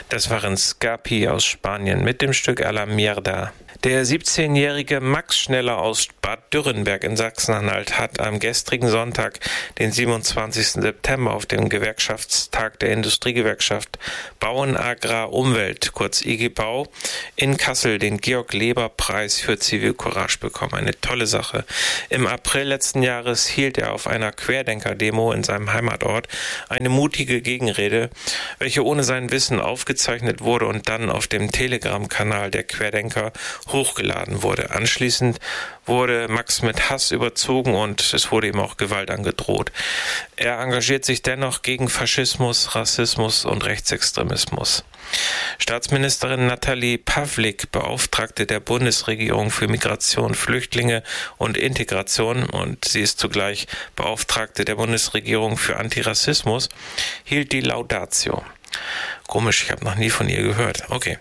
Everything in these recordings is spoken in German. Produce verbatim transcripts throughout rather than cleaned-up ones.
Das waren Scapi aus Spanien mit dem Stück A la Mierda. Der siebzehnjährige Max Schneller aus Bad Dürrenberg in Sachsen-Anhalt hat am gestrigen Sonntag, den siebenundzwanzigsten September, auf dem Gewerkschaftstag der Industriegewerkschaft Bauen, Agrar, Umwelt, kurz I G Bau, in Kassel den Georg-Leber-Preis für Zivilcourage bekommen. Eine tolle Sache. Im April letzten Jahres hielt er auf einer Querdenker-Demo in seinem Heimatort eine mutige Gegenrede, welche ohne sein Wissen aufgezeichnet wurde und dann auf dem Telegram-Kanal der Querdenker hochgeladen wurde. Anschließend wurde Max mit Hass überzogen und es wurde ihm auch Gewalt angedroht. Er engagiert sich dennoch gegen Faschismus, Rassismus und Rechtsextremismus. Staatsministerin Nathalie Pavlik, Beauftragte der Bundesregierung für Migration, Flüchtlinge und Integration, und sie ist zugleich Beauftragte der Bundesregierung für Antirassismus, hielt die Laudatio. Komisch, ich habe noch nie von ihr gehört. Okay.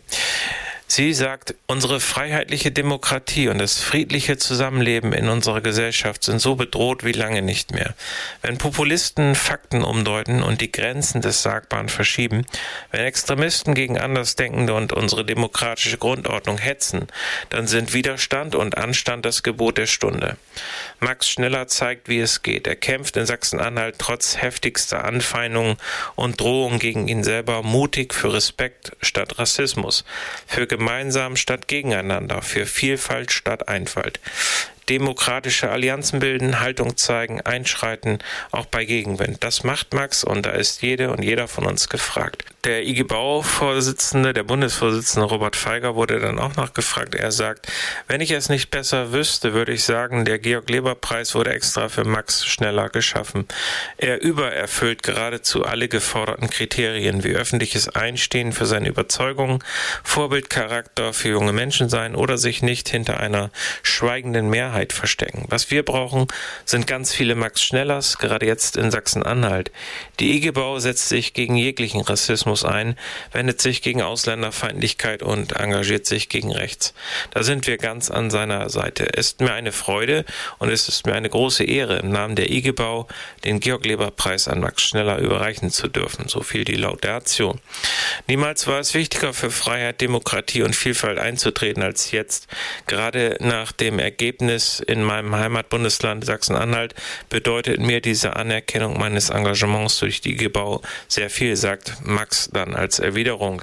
Sie sagt, unsere freiheitliche Demokratie und das friedliche Zusammenleben in unserer Gesellschaft sind so bedroht wie lange nicht mehr. Wenn Populisten Fakten umdeuten und die Grenzen des Sagbaren verschieben, wenn Extremisten gegen Andersdenkende und unsere demokratische Grundordnung hetzen, dann sind Widerstand und Anstand das Gebot der Stunde. Max Schneller zeigt, wie es geht. Er kämpft in Sachsen-Anhalt trotz heftigster Anfeindungen und Drohungen gegen ihn selber mutig für Respekt statt Rassismus, für gemeinsam statt gegeneinander, für Vielfalt statt Einfalt. Demokratische Allianzen bilden, Haltung zeigen, einschreiten, auch bei Gegenwind. Das macht Max und da ist jede und jeder von uns gefragt. Der I G Bau-Vorsitzende, der Bundesvorsitzende Robert Feiger, wurde dann auch noch gefragt. Er sagt, wenn ich es nicht besser wüsste, würde ich sagen, der Georg-Leber-Preis wurde extra für Max Schneller geschaffen. Er übererfüllt geradezu alle geforderten Kriterien wie öffentliches Einstehen für seine Überzeugungen, Vorbildcharakter für junge Menschen sein oder sich nicht hinter einer schweigenden Mehrheit verstecken. Was wir brauchen, sind ganz viele Max Schnellers, gerade jetzt in Sachsen-Anhalt. Die I G Bau setzt sich gegen jeglichen Rassismus ein, wendet sich gegen Ausländerfeindlichkeit und engagiert sich gegen rechts. Da sind wir ganz an seiner Seite. Es ist mir eine Freude und es ist mir eine große Ehre, im Namen der I G Bau den Georg-Leber-Preis an Max Schneller überreichen zu dürfen. So viel die Laudatio. Niemals war es wichtiger, für Freiheit, Demokratie und Vielfalt einzutreten als jetzt. Gerade nach dem Ergebnis in meinem Heimatbundesland Sachsen-Anhalt bedeutet mir diese Anerkennung meines Engagements durch die I G Bau sehr viel, sagt Max dann als Erwiderung.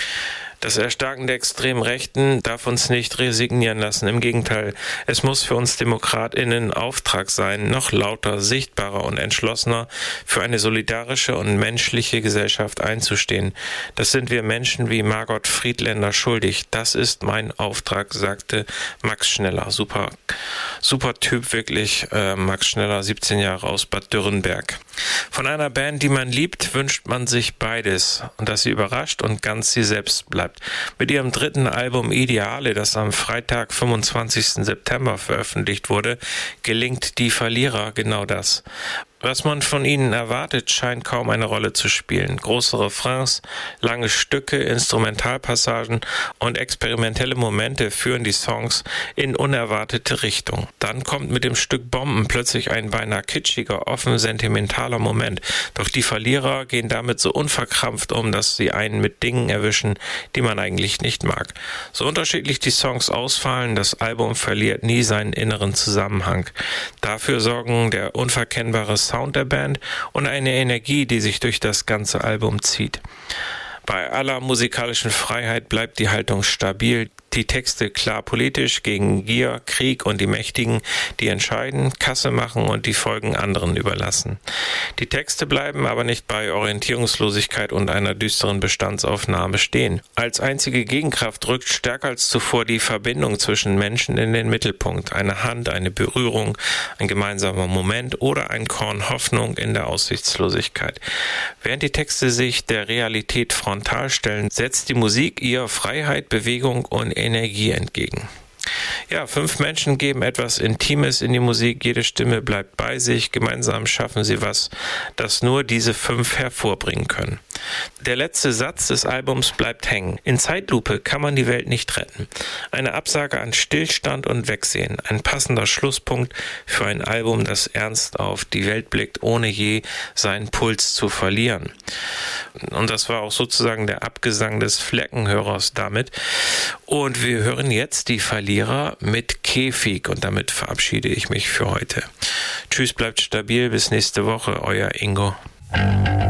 Das Erstarken der extremen Rechten darf uns nicht resignieren lassen. Im Gegenteil, es muss für uns DemokratInnen Auftrag sein, noch lauter, sichtbarer und entschlossener für eine solidarische und menschliche Gesellschaft einzustehen. Das sind wir Menschen wie Margot Friedländer schuldig. Das ist mein Auftrag, sagte Max Schneller. Super, super Typ wirklich, äh, Max Schneller, siebzehn Jahre aus Bad Dürrenberg. Von einer Band, die man liebt, wünscht man sich beides und dass sie überrascht und ganz sie selbst bleibt. Mit ihrem dritten Album Ideale, das am Freitag, fünfundzwanzigsten September veröffentlicht wurde, gelingt Die Verlierer genau das. Was man von ihnen erwartet, scheint kaum eine Rolle zu spielen. Große Refrains, lange Stücke, Instrumentalpassagen und experimentelle Momente führen die Songs in unerwartete Richtung. Dann kommt mit dem Stück Bomben plötzlich ein beinahe kitschiger, offen sentimentaler Moment. Doch die Verlierer gehen damit so unverkrampft um, dass sie einen mit Dingen erwischen, die man eigentlich nicht mag. So unterschiedlich die Songs ausfallen, das Album verliert nie seinen inneren Zusammenhang. Dafür sorgen der unverkennbare Sound der Band und eine Energie, die sich durch das ganze Album zieht. Bei aller musikalischen Freiheit bleibt die Haltung stabil. Die Texte klar politisch gegen Gier, Krieg und die Mächtigen, die entscheiden, Kasse machen und die Folgen anderen überlassen. Die Texte bleiben aber nicht bei Orientierungslosigkeit und einer düsteren Bestandsaufnahme stehen. Als einzige Gegenkraft rückt stärker als zuvor die Verbindung zwischen Menschen in den Mittelpunkt. Eine Hand, eine Berührung, ein gemeinsamer Moment oder ein Korn Hoffnung in der Aussichtslosigkeit. Während die Texte sich der Realität frontal stellen, setzt die Musik ihr Freiheit, Bewegung und Energie entgegen. Ja, fünf Menschen geben etwas Intimes in die Musik, jede Stimme bleibt bei sich, gemeinsam schaffen sie was, das nur diese fünf hervorbringen können. Der letzte Satz des Albums bleibt hängen. In Zeitlupe kann man die Welt nicht retten. Eine Absage an Stillstand und Wegsehen, ein passender Schlusspunkt für ein Album, das ernst auf die Welt blickt, ohne je seinen Puls zu verlieren. Und das war auch sozusagen der Abgesang des Fleckenhörers damit. Und wir hören jetzt die Verlierer mit Käfig und damit verabschiede ich mich für heute. Tschüss, bleibt stabil, bis nächste Woche, euer Ingo.